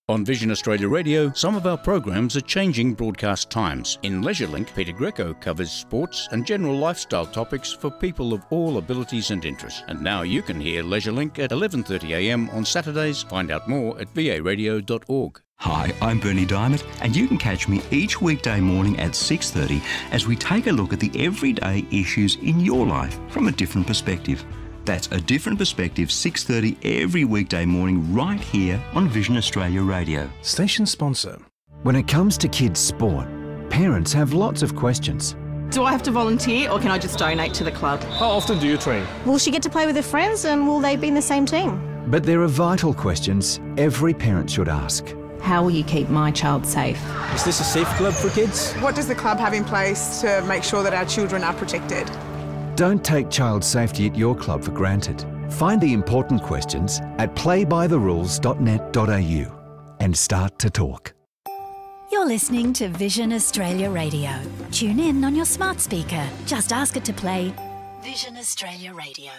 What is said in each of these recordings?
On Vision Australia Radio, some of our programs are changing broadcast times. In LeisureLink, Peter Greco covers sports and general lifestyle topics for people of all abilities and interests. And now you can hear LeisureLink at 11:30am on Saturdays. Find out more at varadio.org. Hi, I'm Bernie Diamond, and you can catch me each weekday morning at 6:30 as we take a look at the everyday issues in your life from a different perspective. That's A Different Perspective, 6:30 every weekday morning right here on Vision Australia Radio. Station sponsor. When it comes to kids' sport, parents have lots of questions. Do I have to volunteer or can I just donate to the club? How often do you train? Will she get to play with her friends and will they be in the same team? But there are vital questions every parent should ask. How will you keep my child safe? Is this a safe club for kids? What does the club have in place to make sure that our children are protected? Don't take child safety at your club for granted. Find the important questions at playbytherules.net.au and start to talk. You're listening to Vision Australia Radio. Tune in on your smart speaker. Just ask it to play Vision Australia Radio.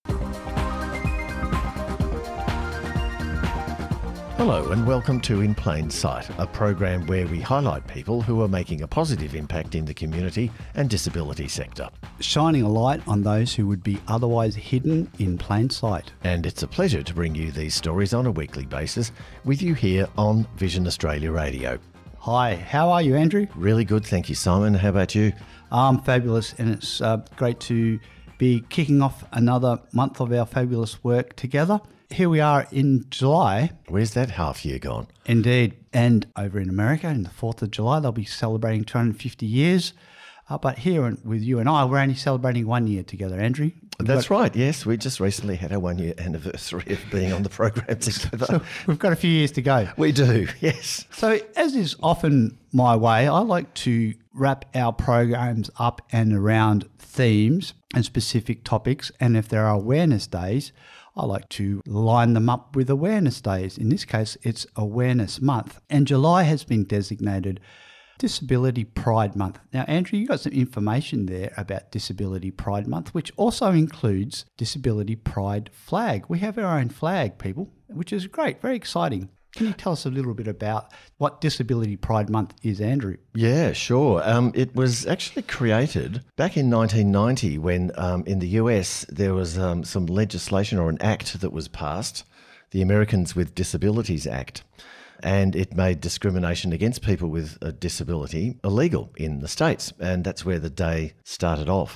Hello and welcome to In Plain Sight, a program where we highlight people who are making a positive impact in the community and disability sector. Shining a light on those who would be otherwise hidden in plain sight. And it's a pleasure to bring you these stories on a weekly basis with you here on Vision Australia Radio. Hi, how are you, Andrew? Really good, thank you, Simon. How about you? I'm fabulous, and it's great to be kicking off another month of our fabulous work together. Here we are in July. Where's that half year gone? Indeed. And over in America, on the 4th of July, they'll be celebrating 250 years. But here with you and I, we're only celebrating 1 year together, Andrew. That's right, yes. We just recently had our 1 year anniversary of being on the program together. So we've got a few years to go. We do, yes. So as is often my way, I like to wrap our programs up and around themes and specific topics. And if there are awareness days, I like to line them up with awareness days. In this case, it's Awareness Month. And July has been designated Disability Pride Month. Now, Andrew, you got some information there about Disability Pride Month, which also includes Disability Pride Flag. We have our own flag, people, which is great, very exciting. Can you tell us a little bit about what Disability Pride Month is, Andrew? Yeah, sure. It was actually created back in 1990 when in the US there was some legislation or an act that was passed, the Americans with Disabilities Act, and it made discrimination against people with a disability illegal in the States, and that's where the day started off.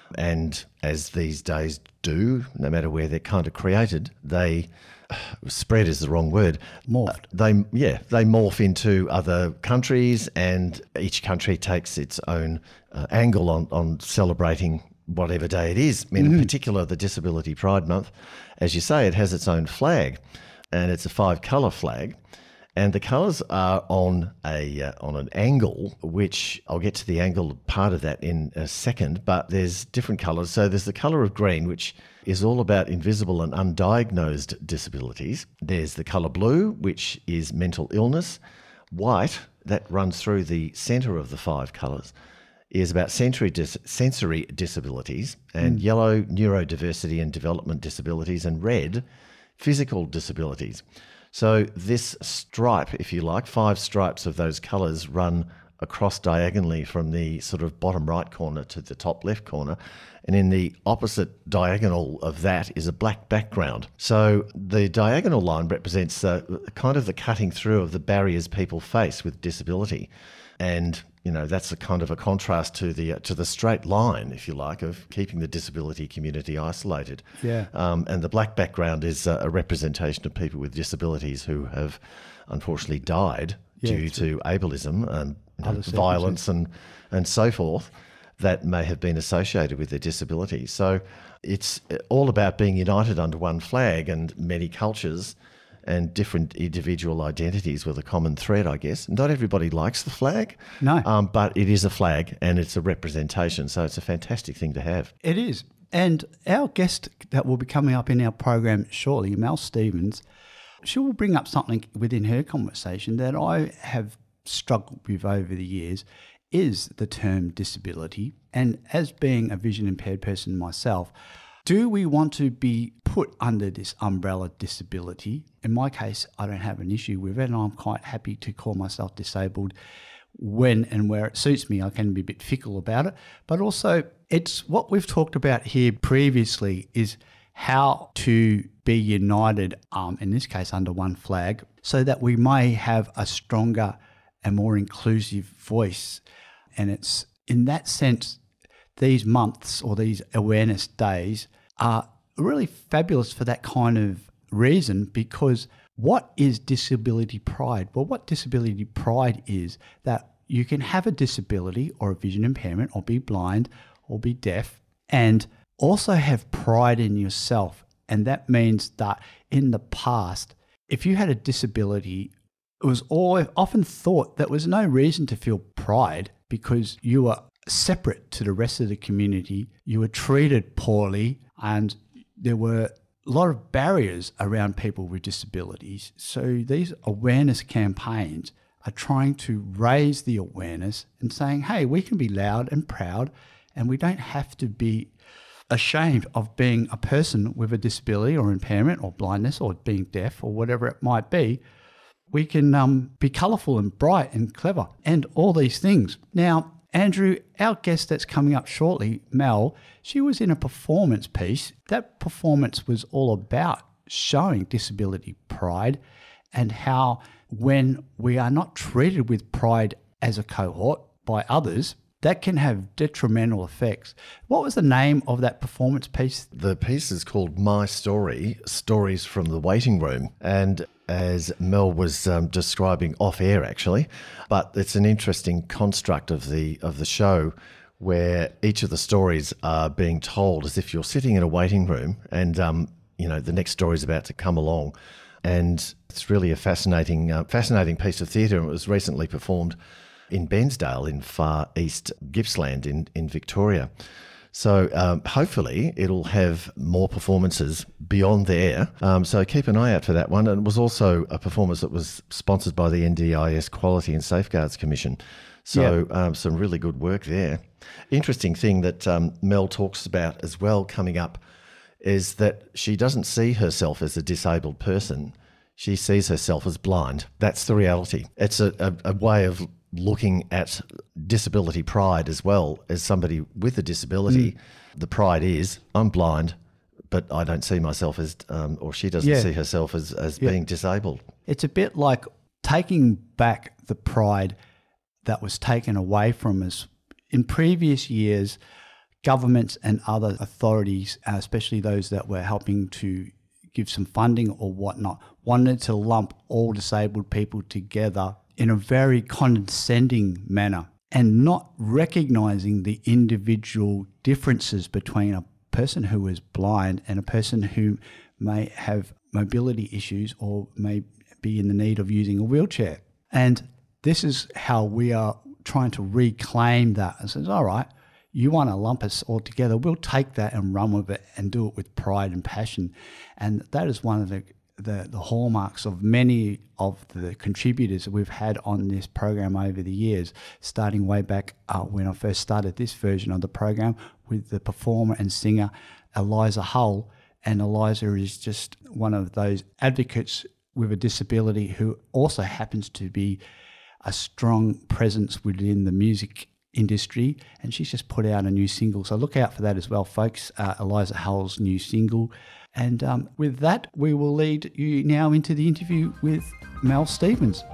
And as these days do, no matter where they're kind of created, they... spread is the wrong word. Morphed. They morph into other countries, and each country takes its own angle on celebrating whatever day it is. In particular, the Disability Pride Month, as you say, it has its own flag, and it's a 5-colour flag. And the colours are on an angle, which I'll get to the angle part of that in a second, but there's different colours. So there's the colour of green, which is all about invisible and undiagnosed disabilities. There's the colour blue, which is mental illness. White, that runs through the centre of the 5 colours, is about sensory disabilities. And yellow, neurodiversity and development disabilities. And red, physical disabilities. So this stripe, if you like, 5 stripes of those colours run across diagonally from the sort of bottom right corner to the top left corner. And in the opposite diagonal of that is a black background. So the diagonal line represents kind of the cutting through of the barriers people face with disability. And, you know, that's a kind of a contrast to the straight line, if you like, of keeping the disability community isolated. Yeah. And the black background is a representation of people with disabilities who have unfortunately died due to ableism and violence and so forth that may have been associated with their disability. So it's all about being united under one flag, and many cultures and different individual identities with a common thread, I guess. Not everybody likes the flag. No. But it is a flag and it's a representation, so it's a fantastic thing to have. It is. And our guest that will be coming up in our program shortly, Mel Stevens, she will bring up something within her conversation that I have struggled with over the years, is the term disability. And as being a vision impaired person myself, Do we want to be put under this umbrella disability? In my case, I don't have an issue with it, and I'm quite happy to call myself disabled when and where it suits me. I can be a bit fickle about it, but also it's what we've talked about here previously is how to be united, in this case under one flag, so that we may have a stronger and more inclusive voice. And it's in that sense, these months or these awareness days are really fabulous for that kind of reason, because what is disability pride? Well, what disability pride is that you can have a disability or a vision impairment or be blind or be deaf and also have pride in yourself. And that means that in the past, if you had a disability, it was often thought that there was no reason to feel pride because you were separate to the rest of the community, you were treated poorly, and there were a lot of barriers around people with disabilities. So these awareness campaigns are trying to raise the awareness and saying, hey, we can be loud and proud, and we don't have to be ashamed of being a person with a disability or impairment or blindness or being deaf or whatever it might be. We can be colourful and bright and clever and all these things. Now, Andrew, our guest that's coming up shortly, Mel, she was in a performance piece. That performance was all about showing disability pride and how when we are not treated with pride as a cohort by others, that can have detrimental effects. What was the name of that performance piece? The piece is called My Story, Stories from the Waiting Room. And as Mel was describing off air, actually, but it's an interesting construct of the show where each of the stories are being told as if you're sitting in a waiting room and, the next story is about to come along. And it's really a fascinating piece of theatre. It was recently performed in Bairnsdale in far east Gippsland in Victoria. So hopefully it'll have more performances beyond there. So keep an eye out for that one. And it was also a performance that was sponsored by the NDIS Quality and Safeguards Commission. So some really good work there. Interesting thing that Mel talks about as well coming up is that she doesn't see herself as a disabled person. She sees herself as blind. That's the reality. It's a way of looking at disability pride as well as somebody with a disability. The pride is, I'm blind, but I don't see myself as, or she doesn't see herself as being disabled. It's a bit like taking back the pride that was taken away from us. In previous years, governments and other authorities, especially those that were helping to give some funding or whatnot, wanted to lump all disabled people together in a very condescending manner and not recognising the individual differences between a person who is blind and a person who may have mobility issues or may be in the need of using a wheelchair. And this is how we are trying to reclaim that and says, all right, you want to lump us all together, we'll take that and run with it and do it with pride and passion. And that is one of the hallmarks of many of the contributors that we've had on this program over the years, starting way back when I first started this version of the program with the performer and singer Eliza Hull. And Eliza is just one of those advocates with a disability who also happens to be a strong presence within the music industry, and she's just put out a new single. So look out for that as well, folks, Eliza Hull's new single. And with that, we will lead you now into the interview with Mel Stevens.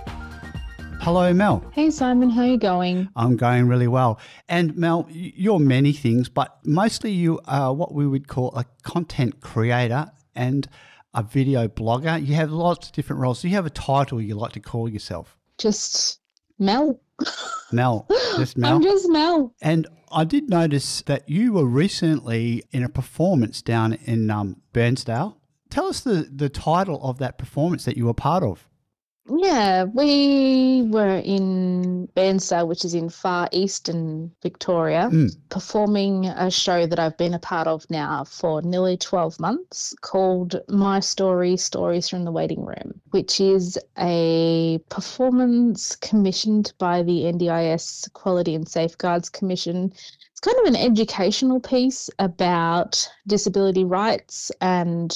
Hello, Mel. Hey, Simon. How are you going? I'm going really well. And Mel, you're many things, but mostly you are what we would call a content creator and a video blogger. You have lots of different roles. Do you have a title you like to call yourself? Just Mel. Mel. Just Mel. I'm just Mel. And I did notice that you were recently in a performance down in Bairnsdale. Tell us the title of that performance that you were part of. Yeah, we were in Bairnsdale, which is in far eastern Victoria, performing a show that I've been a part of now for nearly 12 months called My Story, Stories from the Waiting Room, which is a performance commissioned by the NDIS Quality and Safeguards Commission. It's kind of an educational piece about disability rights and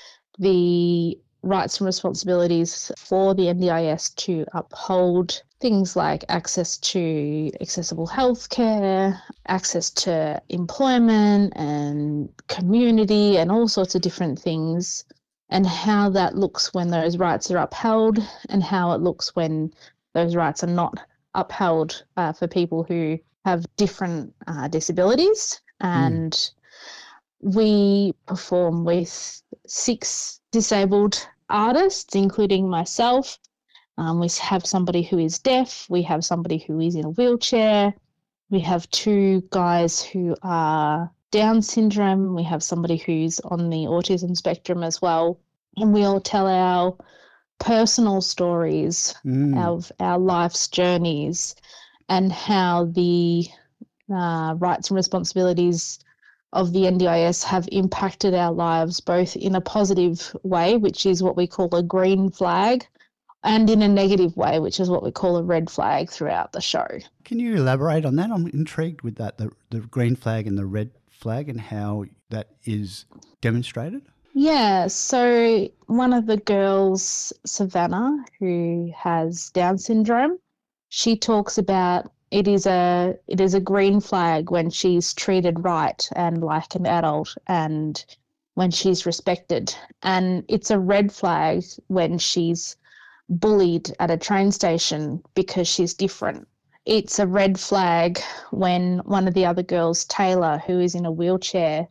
the rights and responsibilities for the NDIS to uphold things like access to accessible healthcare, access to employment and community and all sorts of different things, and how that looks when those rights are upheld and how it looks when those rights are not upheld for people who have different disabilities. And we perform with 6 disabled artists, including myself. We have somebody who is deaf. We have somebody who is in a wheelchair. We have 2 guys who are Down syndrome. We have somebody who's on the autism spectrum as well. And we all tell our personal stories of our life's journeys and how the rights and responsibilities of the NDIS have impacted our lives both in a positive way, which is what we call a green flag, and in a negative way, which is what we call a red flag throughout the show. Can you elaborate on that? I'm intrigued with that, the green flag and the red flag and how that is demonstrated. Yeah, so one of the girls, Savannah, who has Down syndrome, she talks about it is a green flag when she's treated right and like an adult and when she's respected. And it's a red flag when she's bullied at a train station because she's different. It's a red flag when one of the other girls, Taylor, who is in a wheelchair,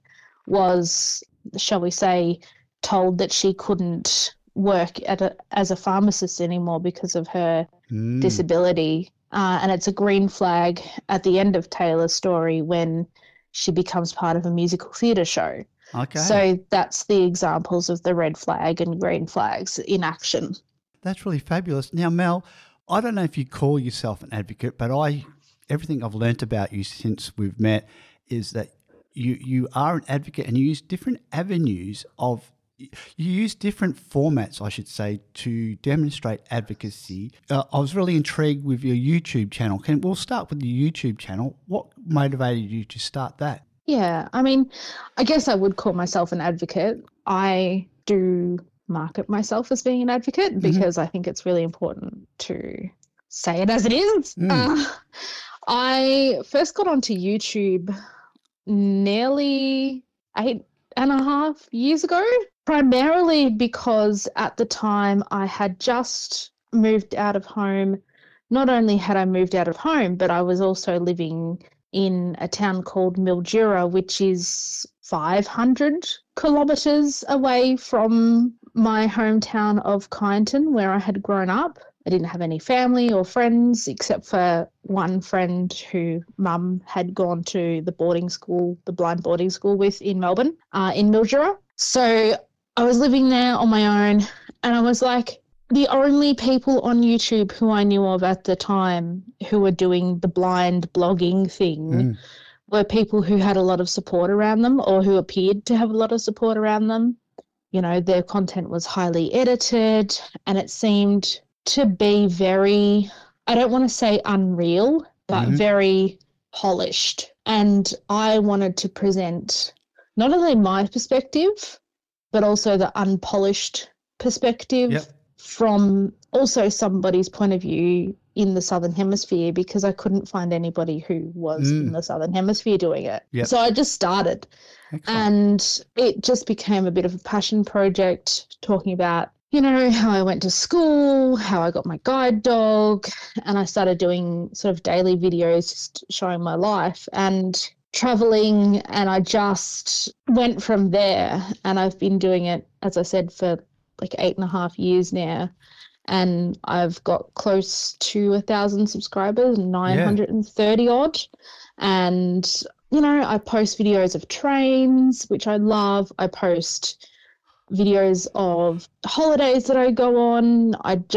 was, shall we say, told that she couldn't work as a pharmacist anymore because of her disability. And it's a green flag at the end of Taylor's story when she becomes part of a musical theatre show. Okay. So that's the examples of the red flag and green flags in action. That's really fabulous. Now, Mel, I don't know if you call yourself an advocate, but everything I've learnt about you since we've met is that you are an advocate and you use different avenues you use different formats, I should say, to demonstrate advocacy. I was really intrigued with your YouTube channel. We'll start with the YouTube channel. What motivated you to start that? Yeah, I mean, I guess I would call myself an advocate. I do market myself as being an advocate because I think it's really important to say it as it is. I first got onto YouTube nearly 8.5 years ago, primarily because at the time I had just moved out of home. Not only had I moved out of home, but I was also living in a town called Mildura, which is 500 kilometres away from my hometown of Kyneton, where I had grown up. I didn't have any family or friends except for one friend who mum had gone to the blind boarding school with in Melbourne, in Mildura. So I was living there on my own, and I was like, the only people on YouTube who I knew of at the time who were doing the blind blogging thing were people who had a lot of support around them or who appeared to have a lot of support around them. You know, their content was highly edited and it seemed to be very, I don't want to say unreal, but very polished. And I wanted to present not only my perspective, but also the unpolished perspective from also somebody's point of view in the Southern Hemisphere, because I couldn't find anybody who was in the Southern Hemisphere doing it. So I just started. And it just became a bit of a passion project, talking about, you know, how I went to school, how I got my guide dog, and I started doing sort of daily videos just showing my life and traveling, and I just went from there. And I've been doing it, as I said, for like 8.5 years now, and I've got close to 1,000 subscribers, 930 odd. And, you know, I post videos of trains, which I love. I post videos of holidays that I go on. I just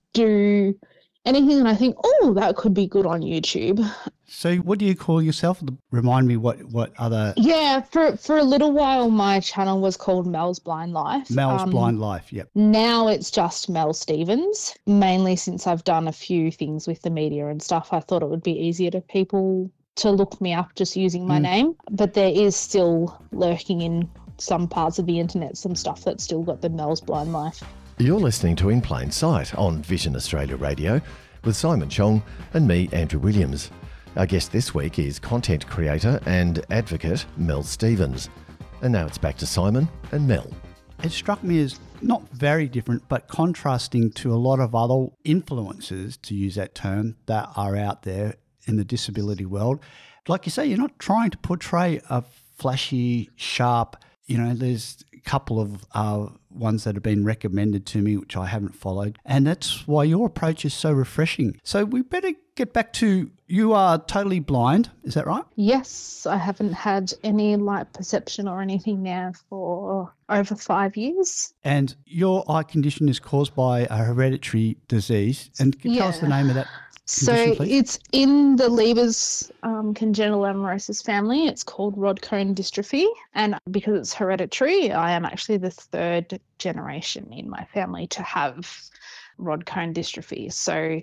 do anything that I think, oh, that could be good on YouTube. So what do you call yourself? Remind me what other... Yeah, for a little while my channel was called Mel's Blind Life. Mel's Blind Life, yep. Now it's just Mel Stevens, mainly since I've done a few things with the media and stuff. I thought it would be easier to people to look me up just using my name. But there is still lurking in some parts of the internet some stuff that's still got the Mel's Blind Life. You're listening to In Plain Sight on Vision Australia Radio with Simon Chong and me, Andrew Williams. Our guest this week is content creator and advocate Mel Stevens. And now it's back to Simon and Mel. It struck me as not very different, but contrasting to a lot of other influences, to use that term, that are out there in the disability world. Like you say, you're not trying to portray a flashy, sharp, there's a couple of ones that have been recommended to me, which I haven't followed. And that's why your approach is so refreshing. So we better get back to, you are totally blind, is that right? Yes, I haven't had any light perception or anything now for over 5 years. And your eye condition is caused by a hereditary disease. And can you tell us the name of that? So it's in the Leber's congenital amaurosis family. It's called Rod-Cone dystrophy. And because it's hereditary, I am actually the third generation in my family to have Rod-Cone dystrophy. So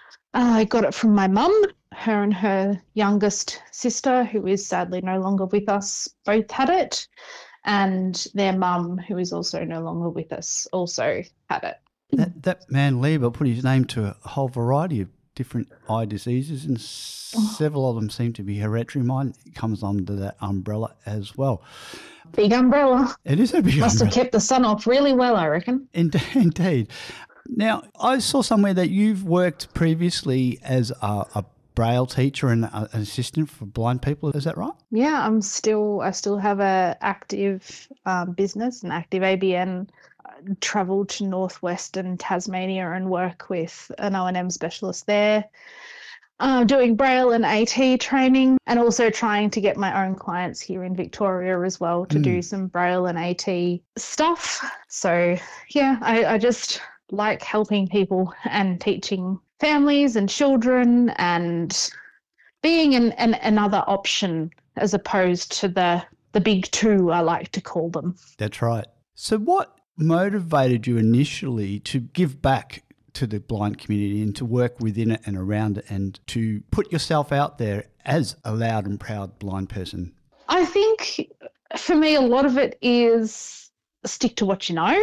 I got it from my mum. Her and her youngest sister, who is sadly no longer with us, both had it. And their mum, who is also no longer with us, also had it. That man Leber put his name to a whole variety of different eye diseases, and several of them seem to be hereditary. Mine comes under that umbrella as well. Big umbrella. It is a big umbrella. Must have kept the sun off really well, I reckon. Indeed. Now, I saw somewhere that you've worked previously as a Braille teacher and an assistant for blind people. Is that right? Yeah, I still have a active business, an active ABN. Travel to northwestern Tasmania and work with an O&M specialist there, doing Braille and AT training, and also trying to get my own clients here in Victoria as well to do some Braille and AT stuff. So yeah, I just like helping people and teaching families and children and being another option as opposed to the big two, I like to call them. That's right. So what motivated you initially to give back to the blind community and to work within it and around it and to put yourself out there as a loud and proud blind person? I think for me, a lot of it is stick to what you know.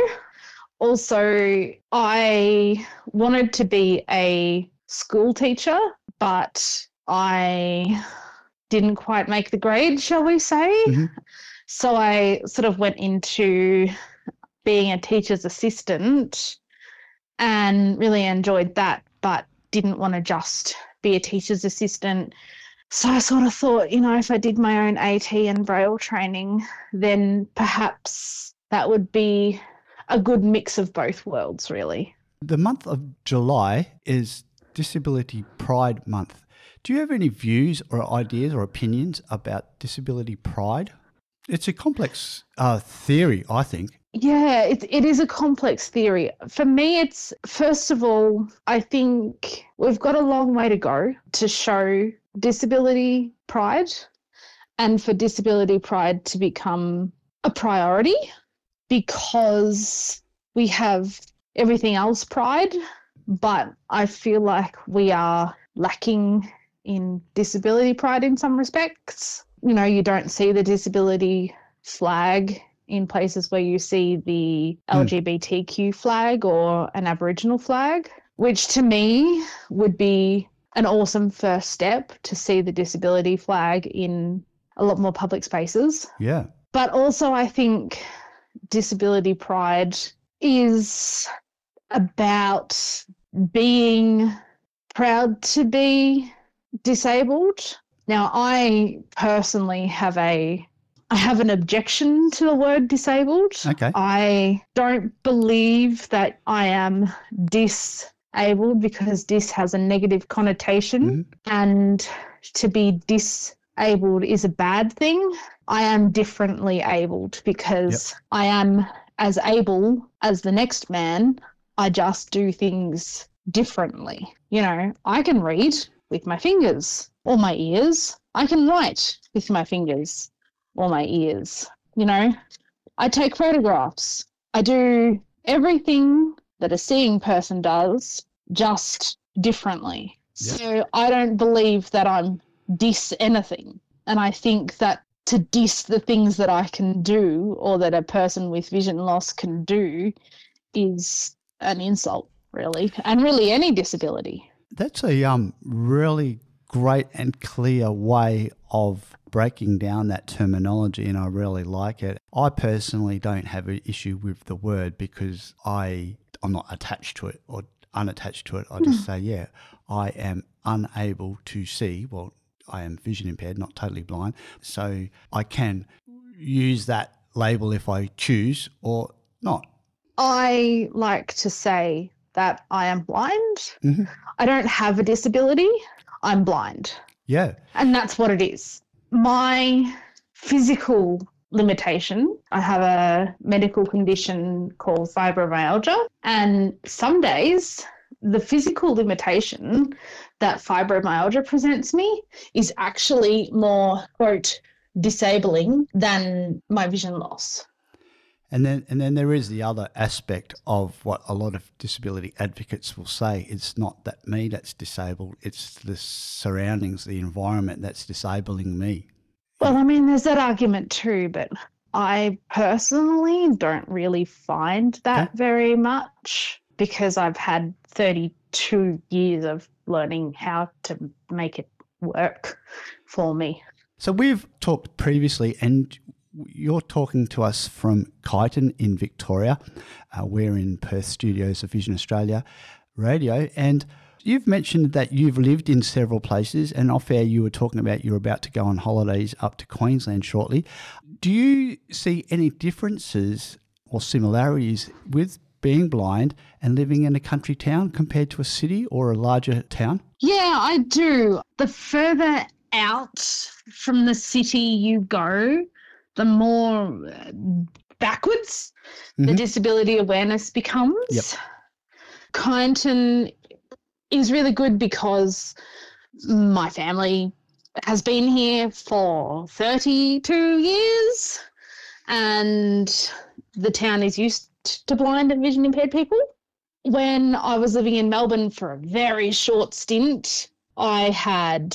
Also, I wanted to be a school teacher, but I didn't quite make the grade, shall we say. Mm-hmm. So I sort of went into being a teacher's assistant and really enjoyed that, but didn't want to just be a teacher's assistant. So I sort of thought, if I did my own AT and Braille training, then perhaps that would be a good mix of both worlds, really. The month of July is Disability Pride Month. Do you have any views or ideas or opinions about disability pride? It's a complex theory, I think. Yeah, it is a complex theory. For me, it's, first of all, I think we've got a long way to go to show disability pride and for disability pride to become a priority, because we have everything else pride, but I feel like we are lacking in disability pride in some respects. You don't see the disability flag in places where you see the LGBTQ flag or an Aboriginal flag, which to me would be an awesome first step to see the disability flag in a lot more public spaces. Yeah. But also I think disability pride is about being proud to be disabled. Now, I personally have an objection to the word disabled. Okay. I don't believe that I am disabled because dis has a negative connotation, and to be disabled is a bad thing. I am differently abled because I am as able as the next man. I just do things differently. You know, I can read with my fingers or my ears. I can write with my fingers or my ears. You know, I take photographs. I do everything that a seeing person does, just differently. Yep. So I don't believe that I'm dis anything. And I think that to diss the things that I can do or that a person with vision loss can do is an insult, really, and really any disability. That's a really great and clear way of breaking down that terminology, and I really like it. I personally don't have an issue with the word because I'm not attached to it or unattached to it. I just say, yeah, I am unable to see. Well, I am vision impaired, not totally blind, so I can use that label if I choose or not. I like to say that I am blind. Mm-hmm. I don't have a disability. I'm blind. Yeah. And that's what it is. My physical limitation, I have a medical condition called fibromyalgia, and some days the physical limitation that fibromyalgia presents me is actually more, quote, disabling than my vision loss. And then there is the other aspect of what a lot of disability advocates will say. It's not that me that's disabled, it's the surroundings, the environment that's disabling me. Well, I mean, there's that argument too, but I personally don't really find that very much because I've had 32 years of learning how to make it work for me. So we've talked previously, and you're talking to us from Kyneton in Victoria. We're in Perth studios of Vision Australia Radio, and you've mentioned that you've lived in several places, and off air you were talking about you're about to go on holidays up to Queensland shortly. Do you see any differences or similarities with being blind and living in a country town compared to a city or a larger town? Yeah, I do. The further out from the city you go, the more backwards the disability awareness becomes. Yep. Kyneton is really good because my family has been here for 32 years and the town is used to blind and vision impaired people. When I was living in Melbourne for a very short stint, I had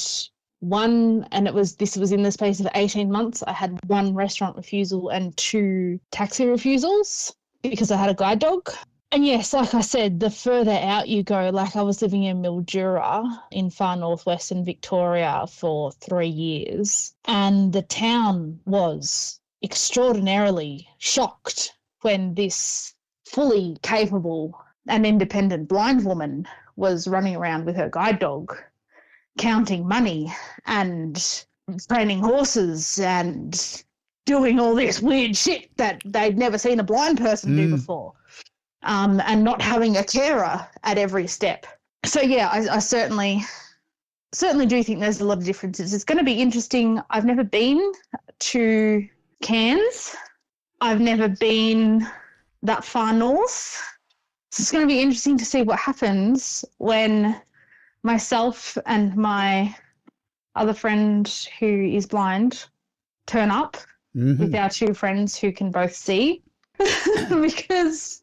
this was in the space of 18 months, I had 1 restaurant refusal and 2 taxi refusals because I had a guide dog. And yes, like I said, the further out you go, like I was living in Mildura in far northwestern Victoria for 3 years, and the town was extraordinarily shocked when this fully capable and independent blind woman was running around with her guide dog, counting money and training horses and doing all this weird shit that they'd never seen a blind person do before, and not having a carer at every step. So, yeah, I certainly do think there's a lot of differences. It's going to be interesting. I've never been to Cairns. I've never been that far north. So it's going to be interesting to see what happens when myself and my other friend who is blind turn up with our 2 friends who can both see because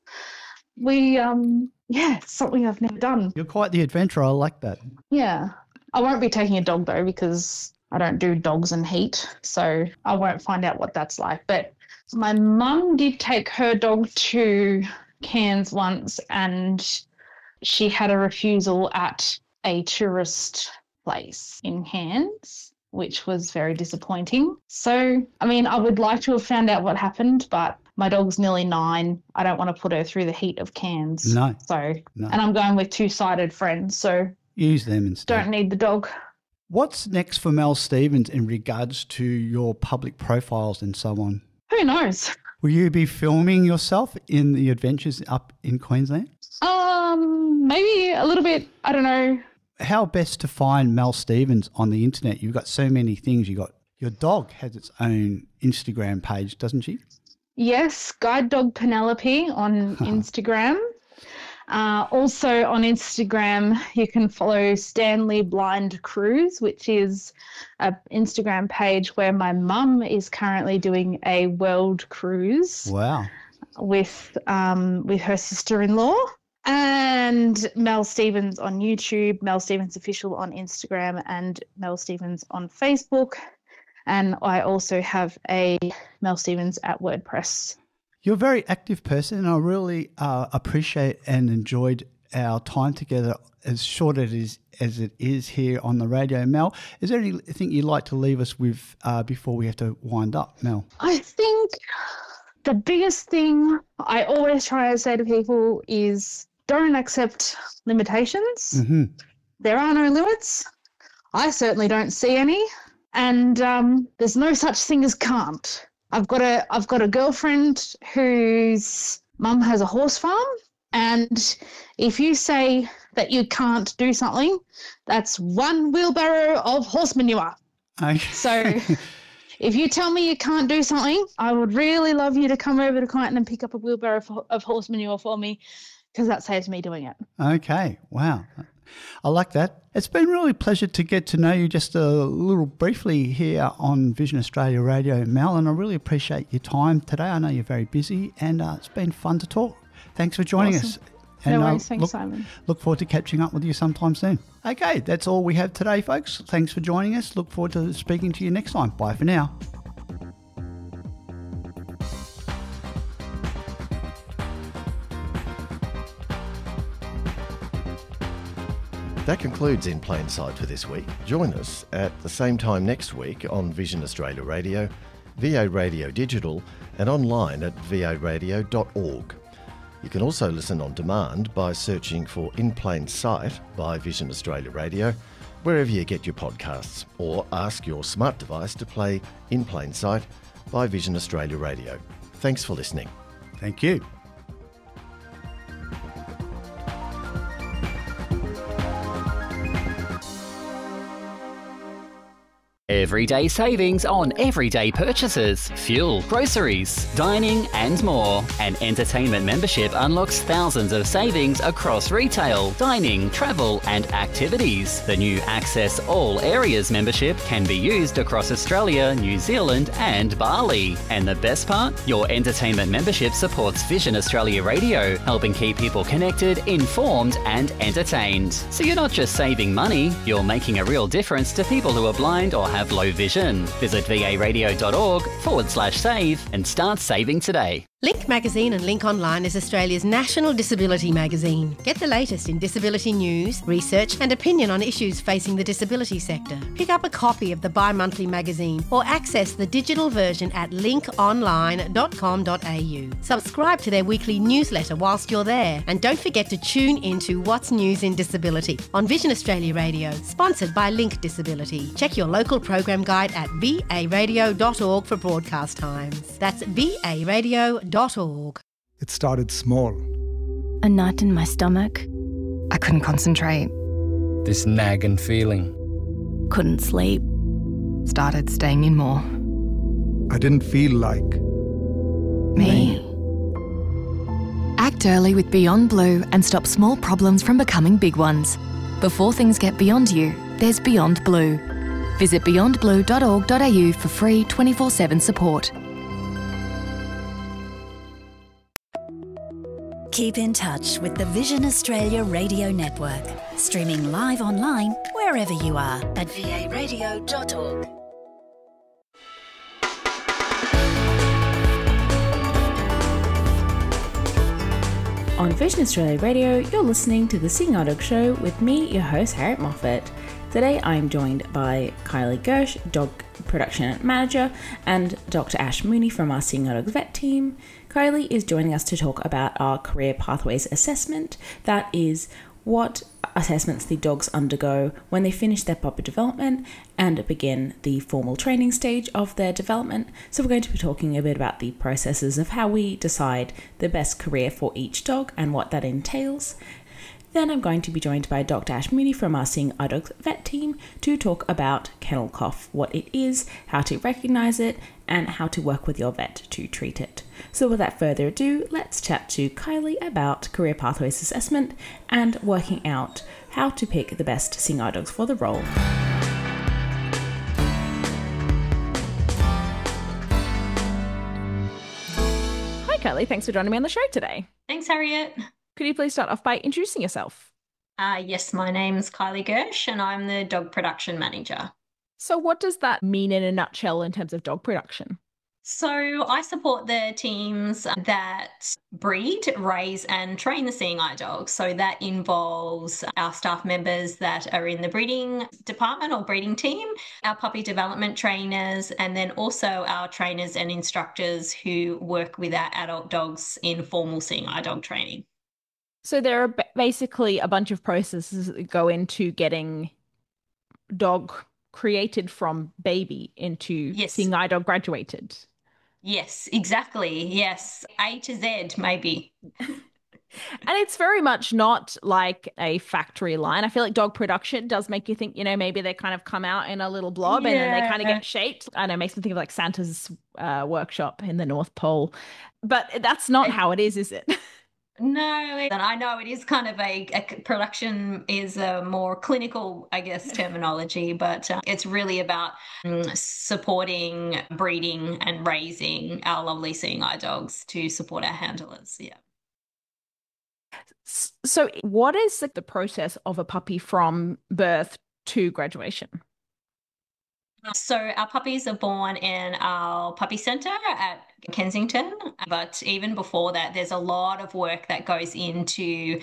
it's something I've never done. You're quite the adventurer. I like that. Yeah. I won't be taking a dog though because I don't do dogs and heat, so I won't find out what that's like. But my mum did take her dog to Cairns once and she had a refusal at a tourist place in Cairns, which was very disappointing. So, I mean, I would like to have found out what happened, but my dog's nearly 9. I don't want to put her through the heat of Cairns. No. And I'm going with 2 sighted friends, so use them instead. Don't need the dog. What's next for Mel Stevens in regards to your public profiles and so on? Who knows? Will you be filming yourself in the adventures up in Queensland? Maybe a little bit. I don't know. How best to find Mel Stevens on the internet? You've got so many things. Your dog has its own Instagram page, doesn't she? Yes, Guide Dog Penelope on Instagram. Also on Instagram, you can follow Stanley Blind Cruise, which is an Instagram page where my mum is currently doing a world cruise. Wow. With her sister-in-law. And Mel Stevens on YouTube, Mel Stevens Official on Instagram, and Mel Stevens on Facebook. And I also have a Mel Stevens at WordPress. You're a very active person, and I really appreciate and enjoyed our time together, as short as it is here on the radio. Mel, is there anything you'd like to leave us with before we have to wind up, Mel? I think the biggest thing I always try to say to people is don't accept limitations. Mm-hmm. There are no limits. I certainly don't see any. And there's no such thing as can't. I've got a girlfriend whose mum has a horse farm, and if you say that you can't do something, that's one wheelbarrow of horse manure. Okay. So if you tell me you can't do something, I would really love you to come over to Kyneton and pick up a wheelbarrow of horse manure for me, because that saves me doing it. Okay. Wow. I like that. It's been really a pleasure to get to know you just a little briefly here on Vision Australia Radio, Mel, and I really appreciate your time today. I know you're very busy, and it's been fun to talk. Thanks for joining us. And no worries. Thanks, Simon. Look forward to catching up with you sometime soon. Okay, that's all we have today, folks. Thanks for joining us. Look forward to speaking to you next time. Bye for now. That concludes In Plain Sight for this week. Join us at the same time next week on Vision Australia Radio, VA Radio Digital, and online at varadio.org. You can also listen on demand by searching for In Plain Sight by Vision Australia Radio, wherever you get your podcasts, or ask your smart device to play In Plain Sight by Vision Australia Radio. Thanks for listening. Thank you. Everyday savings on everyday purchases, fuel, groceries, dining and more. An entertainment membership unlocks thousands of savings across retail, dining, travel and activities. The new Access All Areas membership can be used across Australia, New Zealand and Bali. And the best part? Your entertainment membership supports Vision Australia Radio, helping keep people connected, informed and entertained. So you're not just saving money, you're making a real difference to people who are blind or have low vision. Visit varadio.org/save and start saving today. Link Magazine and Link Online is Australia's national disability magazine. Get the latest in disability news, research and opinion on issues facing the disability sector. Pick up a copy of the bi-monthly magazine or access the digital version at linkonline.com.au. Subscribe to their weekly newsletter whilst you're there, and don't forget to tune into What's News in Disability on Vision Australia Radio, sponsored by Link Disability. Check your local program guide at varadio.org for broadcast times. That's varadio.org. It started small. A knot in my stomach. I couldn't concentrate. This nagging feeling. Couldn't sleep. Started staying in more. I didn't feel like me. Act early with Beyond Blue and stop small problems from becoming big ones. Before things get beyond you, there's Beyond Blue. Visit beyondblue.org.au for free 24/7 support. Keep in touch with the Vision Australia Radio Network, streaming live online wherever you are at varadio.org. On Vision Australia Radio, you're listening to The Sing Dog Show with me, your host, Harriet Moffat. Today I am joined by Kylie Gersh, Dog Production Manager, and Dr. Ash Mooney from our Sing Dog Vet team. Kylie is joining us to talk about our Career Pathways Assessment. That is what assessments the dogs undergo when they finish their puppy development and begin the formal training stage of their development. So we're going to be talking a bit about the processes of how we decide the best career for each dog and what that entails. Then I'm going to be joined by Dr. Ash Mooney from our Seeing Eye Dogs vet team to talk about kennel cough, what it is, how to recognise it, and how to work with your vet to treat it. So without further ado, let's chat to Kylie about career pathways assessment and working out how to pick the best Seeing Eye Dogs for the role. Hi Kylie, thanks for joining me on the show today. Thanks, Harriet. Could you please start off by introducing yourself? Yes, my name's Kylie Gersh and I'm the dog production manager. So what does that mean in a nutshell in terms of dog production? So I support the teams that breed, raise and train the Seeing Eye dogs. So that involves our staff members that are in the breeding department or breeding team, our puppy development trainers, and then also our trainers and instructors who work with our adult dogs in formal Seeing Eye dog training. So there are basically a bunch of processes that go into getting dog created from baby into Seeing Eye dog graduated. Yes, exactly. Yes. A to Z, maybe. And it's very much not like a factory line. I feel like dog production does make you think, maybe they kind of come out in a little blob and then they kind of get shaped. I know, it makes me think of like Santa's workshop in the North Pole. But that's not how it is it? No, and I know it is kind of a production is a more clinical, I guess, terminology, but it's really about supporting breeding and raising our lovely Seeing Eye dogs to support our handlers. Yeah. So what is the process of a puppy from birth to graduation? So our puppies are born in our puppy centre at Kensington, but even before that, there's a lot of work that goes into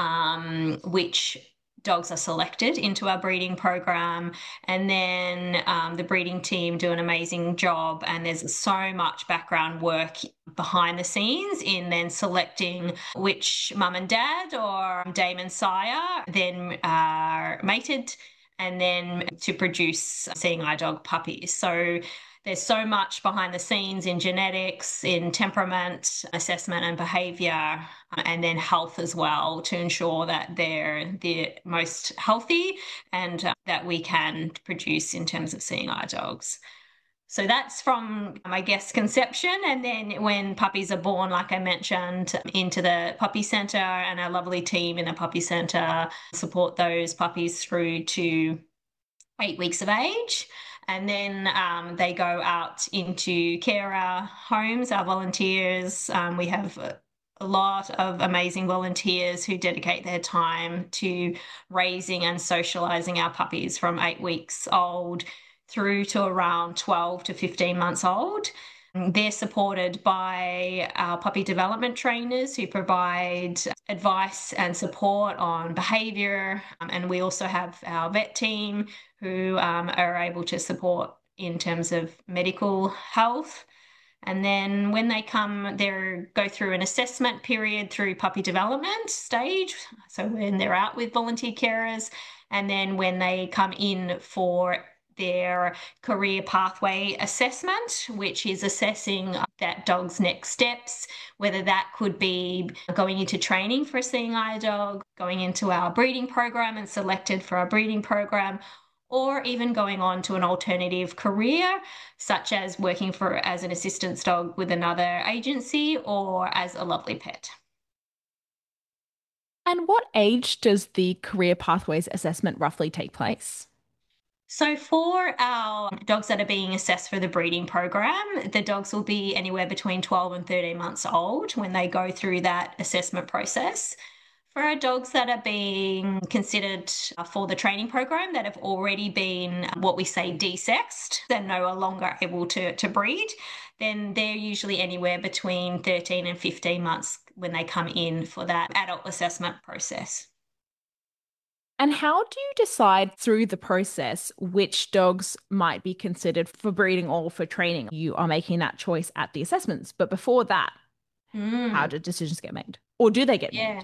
which dogs are selected into our breeding program, and then the breeding team do an amazing job, and there's so much background work behind the scenes in then selecting which mum and dad or dame and sire then are mated and then to produce Seeing Eye dog puppies. So there's so much behind the scenes in genetics, in temperament, assessment and behaviour, and then health as well to ensure that they're the most healthy and that we can produce in terms of Seeing Eye dogs. So that's from, I guess, conception. And then when puppies are born, like I mentioned, into the puppy centre, and our lovely team in the puppy centre support those puppies through to 8 weeks of age. And then they go out into carer homes, our volunteers. We have a lot of amazing volunteers who dedicate their time to raising and socialising our puppies from 8 weeks old through to around 12 to 15 months old. They're supported by our puppy development trainers who provide advice and support on behaviour. And we also have our vet team who are able to support in terms of medical health. And then when they come, they go through an assessment period through puppy development stage. So when they're out with volunteer carers, and then when they come in for their career pathway assessment, which is assessing that dog's next steps, whether that could be going into training for a Seeing Eye dog, going into our breeding program and selected for our breeding program, or even going on to an alternative career, such as working as an assistance dog with another agency or as a lovely pet. And what age does the career pathways assessment roughly take place? So for our dogs that are being assessed for the breeding program, the dogs will be anywhere between 12 and 13 months old when they go through that assessment process. For our dogs that are being considered for the training program that have already been what we say desexed and no longer able to breed, then they're usually anywhere between 13 and 15 months when they come in for that adult assessment process. And how do you decide through the process which dogs might be considered for breeding or for training? You are making that choice at the assessments, but before that, how do decisions get made? Or do they get made?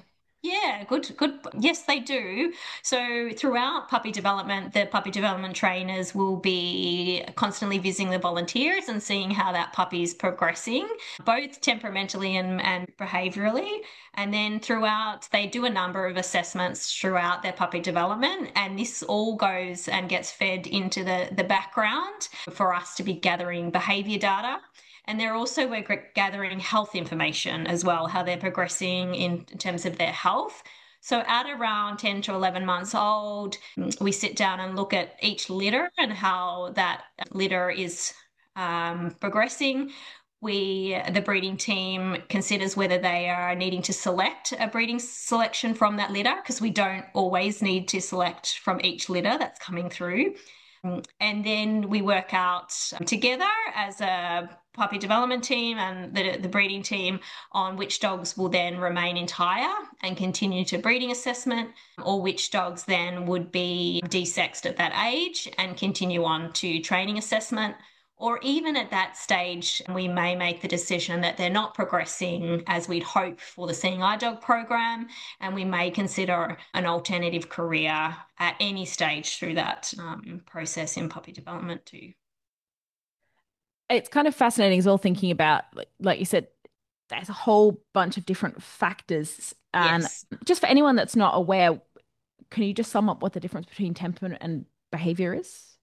Yeah, good. Yes, they do. So throughout puppy development, the puppy development trainers will be constantly visiting the volunteers and seeing how that puppy is progressing, both temperamentally and behaviorally. And then throughout, they do a number of assessments throughout their puppy development. And this all goes and gets fed into the background for us to be gathering behavior data. And we're gathering health information as well, how they're progressing in terms of their health. So at around 10 to 11 months old, we sit down and look at each litter and how that litter is progressing. The breeding team considers whether they are needing to select a breeding selection from that litter, because we don't always need to select from each litter that's coming through. And then we work out together as a puppy development team and the breeding team on which dogs will then remain entire and continue to breeding assessment, or which dogs then would be desexed at that age and continue on to training assessment. Or even at that stage, we may make the decision that they're not progressing as we'd hope for the Seeing Eye Dog program, and we may consider an alternative career at any stage through that process in puppy development too. It's kind of fascinating as well, thinking about, like you said, there's a whole bunch of different factors. And just for anyone that's not aware, can you just sum up what the difference between temperament and behavior is?